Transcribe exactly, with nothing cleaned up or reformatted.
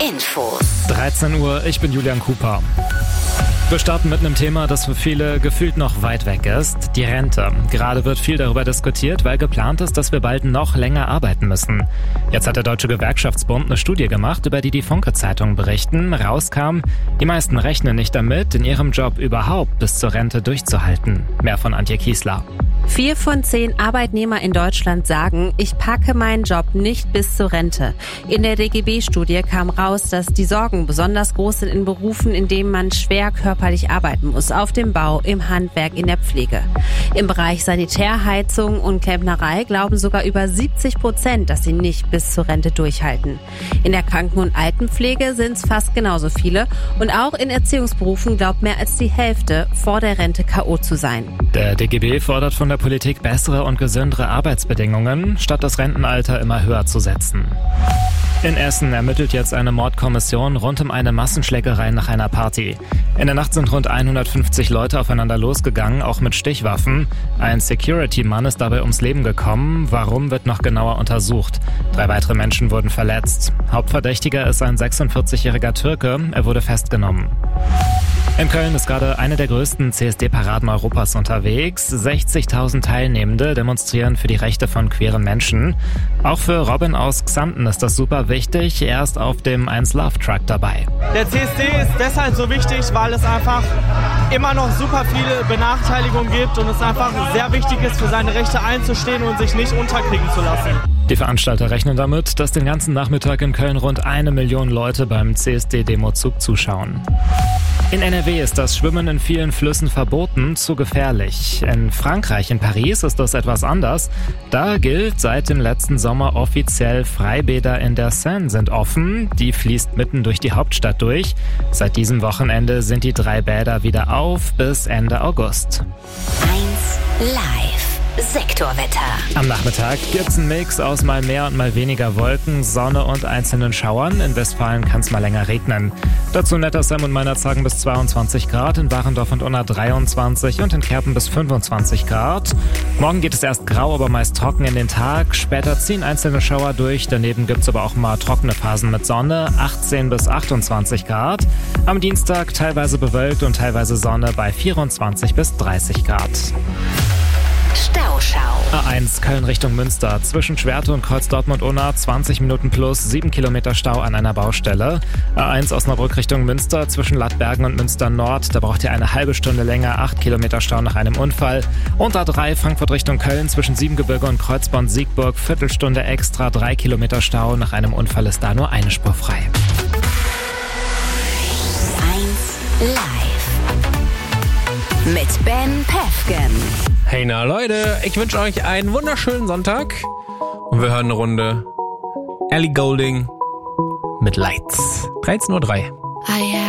Infos. dreizehn Uhr, ich bin Julian Cooper. Wir starten mit einem Thema, das für viele gefühlt noch weit weg ist, die Rente. Gerade wird viel darüber diskutiert, weil geplant ist, dass wir bald noch länger arbeiten müssen. Jetzt hat der Deutsche Gewerkschaftsbund eine Studie gemacht, über die die Funke-Zeitungen berichten. Rauskam, die meisten rechnen nicht damit, in ihrem Job überhaupt bis zur Rente durchzuhalten. Mehr von Antje Kiesler. Vier von zehn Arbeitnehmer in Deutschland sagen, ich packe meinen Job nicht bis zur Rente. In der D G B-Studie kam raus, dass die Sorgen besonders groß sind in Berufen, in denen man schwer körperlich arbeiten muss. Auf dem Bau, im Handwerk, in der Pflege. Im Bereich Sanitärheizung und Klempnerei glauben sogar über siebzig Prozent, dass sie nicht bis zur Rente durchhalten. In der Kranken- und Altenpflege sind es fast genauso viele. Und auch in Erziehungsberufen glaubt mehr als die Hälfte, vor der Rente K O zu sein. Der D G B fordert von der Politik bessere und gesündere Arbeitsbedingungen, statt das Rentenalter immer höher zu setzen. In Essen ermittelt jetzt eine Mordkommission rund um eine Massenschlägerei nach einer Party. In der Nacht sind rund hundertfünfzig Leute aufeinander losgegangen, auch mit Stichwaffen. Ein Security-Mann ist dabei ums Leben gekommen. Warum, wird noch genauer untersucht. Drei weitere Menschen wurden verletzt. Hauptverdächtiger ist ein sechsundvierzigjähriger Türke. Er wurde festgenommen. In Köln ist gerade eine der größten C S D-Paraden Europas unterwegs. sechzigtausend Teilnehmende demonstrieren für die Rechte von queeren Menschen. Auch für Robin aus Xanten ist das super wichtig. Er ist auf dem eins Love Truck dabei. Der C S D ist deshalb so wichtig, weil es einfach immer noch super viele Benachteiligungen gibt und es einfach sehr wichtig ist, für seine Rechte einzustehen und sich nicht unterkriegen zu lassen. Die Veranstalter rechnen damit, dass den ganzen Nachmittag in Köln rund eine Million Leute beim C S D-Demozug zuschauen. In N R W ist das Schwimmen in vielen Flüssen verboten, zu gefährlich. In Frankreich, in Paris, ist das etwas anders. Da gilt seit dem letzten Sommer offiziell, Freibäder in der Seine sind offen. Die fließt mitten durch die Hauptstadt durch. Seit diesem Wochenende sind die drei Bäder wieder auf bis Ende August. eins Live. Sektorwetter. Am Nachmittag gibt's einen Mix aus mal mehr und mal weniger Wolken, Sonne und einzelnen Schauern. In Westfalen kann's mal länger regnen. Dazu Nettersheim und Meinerzhagen bis zweiundzwanzig Grad, in Warendorf und Unna dreiundzwanzig und in Kerpen bis fünfundzwanzig Grad. Morgen geht es erst grau, aber meist trocken in den Tag. Später ziehen einzelne Schauer durch. Daneben gibt's aber auch mal trockene Phasen mit Sonne, achtzehn bis achtundzwanzig Grad. Am Dienstag teilweise bewölkt und teilweise Sonne bei vierundzwanzig bis dreißig Grad. Stauschau. A eins Köln Richtung Münster. Zwischen Schwerte und Kreuz Dortmund-Unna zwanzig Minuten plus, sieben Kilometer Stau an einer Baustelle. A eins Osnabrück Richtung Münster zwischen Lattbergen und Münster Nord. Da braucht ihr eine halbe Stunde länger, acht Kilometer Stau nach einem Unfall. Und A drei Frankfurt Richtung Köln zwischen Siebengebirge und Kreuzborn-Siegburg. Viertelstunde extra, drei Kilometer Stau. Nach einem Unfall ist da nur eine Spur frei. eins Live. Mit Ben Pefgen. Hey na Leute, ich wünsche euch einen wunderschönen Sonntag und wir hören eine Runde Ellie Goulding mit Lights. dreizehn Uhr drei.